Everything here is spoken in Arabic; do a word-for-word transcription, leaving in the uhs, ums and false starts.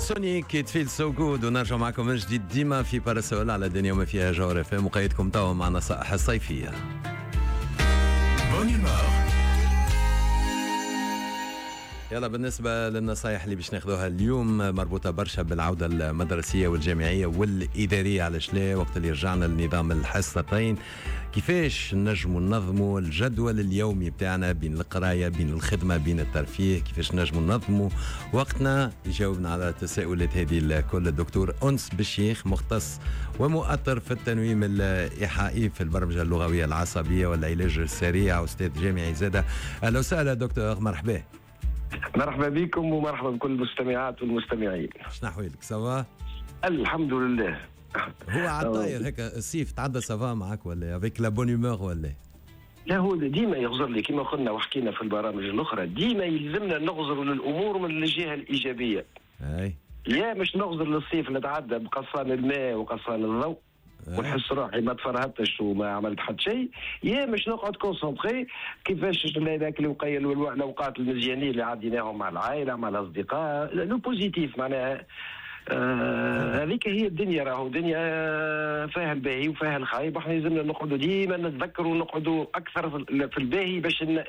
سونيك يتفيل سو جود، ونرجع معكم من جديد ديما في باراسول على الدنيا وما فيها جوهر اف ام، وقيدكم توا مع نصائح الصيفيه. يلا بالنسبة للنصايح اللي باش ناخذوها اليوم مربوطة برشا بالعودة المدرسية والجامعية والإدارية، علاش لا وقت اللي رجعنا لنظام الحصتين كيفاش نجموا ننظموا الجدول اليومي بتاعنا بين القراية بين الخدمة بين الترفيه، كيفاش نجموا ننظموا وقتنا. يجاوبنا على التساؤلات هذه الكل الدكتور أنس بالشيخ، مختص ومؤطر في التنويم الإيحائي في البرمجة اللغوية العصبية والعلاج السريع، أستاذ جامعي زادة. أهلا وسهلا دكتور، مرحبا. مرحبا بكم ومرحبا بكل المستمعات والمستمعين. شنو احوالك؟ سافا؟ الحمد لله. هو عالطاير هيك الصيف تعدى سافا معك ولا افيك لا بون هيمور ولا؟ لا هو ديما يغزر لي كما قلنا وحكينا في البرامج الاخرى، ديما يلزمنا نغزر للامور من الجهه الايجابيه. اي يا مش نغزر للصيف نتعدى بقصان الماء وقصان الضوء ونحس روحي ما تفرهدتش وما عملت حتى شيء، يا مش نقعد كونسونطري كيفاش هذاك الوقايه الاوقات المزيانين اللي عديناهم مع العائله مع الاصدقاء، لو بوزيتيف معناها. هذيك آه هي الدنيا، راهو دنيا فيها الباهي وفيها الخايب، واحنا لازمنا نقعدوا ديما نتذكروا ونقعدوا اكثر في الباهي باش